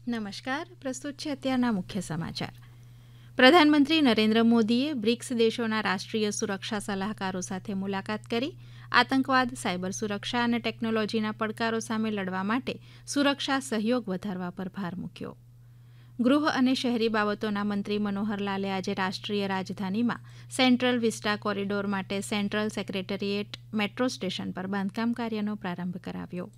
નમસ્કાર, પ્રસ્તુત છે અત્યારના મુખ્ય સમાચાર. પ્રધાનમંત્રી નરેન્દ્ર મોદીએ બ્રિક્સ દેશોના રાષ્ટ્રીય સુરક્ષા સલાહકારો સાથે મુલાકાત કરી આતંકવાદ, સાયબર સુરક્ષા અને ટેકનોલોજીના પડકારો સામે લડવા માટે સુરક્ષા સહયોગ વધારવા પર ભાર મૂક્યો. ગૃહ અને શહેરી બાબતોના મંત્રી મનોહરલાલે આજે રાષ્ટ્રીય રાજધાનીમાં સેન્ટ્રલ વિસ્ટા કોરિડોર માટે સેન્ટ્રલ સેક્રેટરીએટ મેટ્રો સ્ટેશન પર બાંધકામ કાર્યનો પ્રારંભ કરાવ્યો.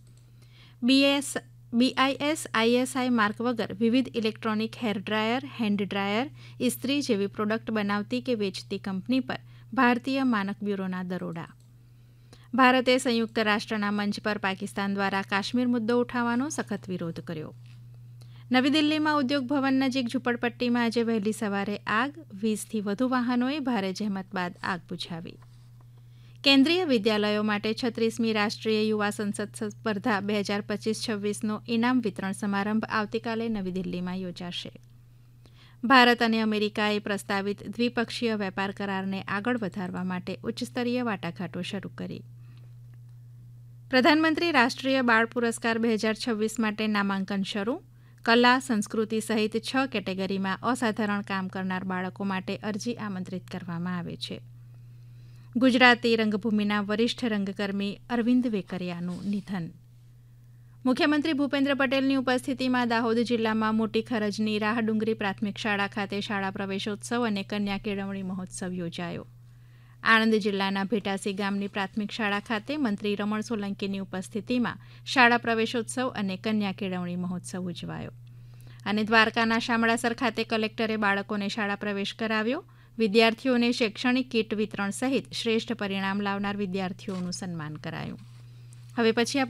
BIS-ISI માર્ક વગર વિવિધ electronic hair dryer, hand dryer, ઇસ્ત્રી જેવી પ્રોડક્ટ બનાવતી કે વેચતી કંપની પર ભારતીય માનક બ્યુરોના દરોડા. ભારતે સંયુક્ત રાષ્ટ્રના મંચ પર પાકિસ્તાન દ્વારા કાશ્મીર મુદ્દો ઉઠાવવાનો સખત વિરોધ કર્યો. નવી દિલ્હીમાં ઉદ્યોગ ભવન નજીક ઝૂંપડપટ્ટીમાં આજે વહેલી સવારે આગ, 20થી વધુ વાહનોએ ભારે જહેમત બાદ આગ બુઝાવી. કેન્દ્રીય વિદ્યાલયો માટે 36મી રાષ્ટ્રીય યુવા સંસદ સ્પર્ધા 2025-26નો ઇનામ વિતરણ સમારંભ આવતીકાલે નવી દિલ્હીમાં યોજાશે. ભારત અને અમેરિકાએ પ્રસ્તાવિત દ્વિપક્ષીય વેપાર કરારને આગળ વધારવા માટે ઉચ્ચસ્તરીય વાટાઘાટો શરૂ કરી. પ્રધાનમંત્રી રાષ્ટ્રીય બાળ પુરસ્કાર 2026 માટે નામાંકન શરૂ. કલા, સંસ્કૃતિ સહિત 6 કેટેગરીમાં અસાધારણ કામ કરનાર બાળકો માટે અરજી આમંત્રિત કરવામાં આવે છે. ગુજરાતી રંગભૂમિના વરિષ્ઠ રંગકર્મી અરવિંદ વેકરિયાનું નિધન. મુખ્યમંત્રી ભૂપેન્દ્ર પટેલની ઉપસ્થિતિમાં દાહોદ જિલ્લામાં મોટી ખરજની રાહડુંગરી પ્રાથમિક શાળા ખાતે શાળા પ્રવેશોત્સવ અને કન્યા કેળવણી મહોત્સવ યોજાયો. આણંદ જિલ્લાના ભેટાસી ગામની પ્રાથમિક શાળા ખાતે મંત્રી રમણ સોલંકીની ઉપસ્થિતિમાં શાળા પ્રવેશોત્સવ અને કન્યા કેળવણી મહોત્સવ ઉજવાયો. અને દ્વારકાના શામળાસર ખાતે કલેક્ટરે બાળકોને શાળા પ્રવેશ કરાવ્યો. વિદ્યાર્થીઓને શૈક્ષણિક કીટ વિતરણ સહિત શ્રેષ્ઠ પરિણામ લાવનાર વિદ્યાર્થીઓનું સન્માન કરાયું. હવે પછી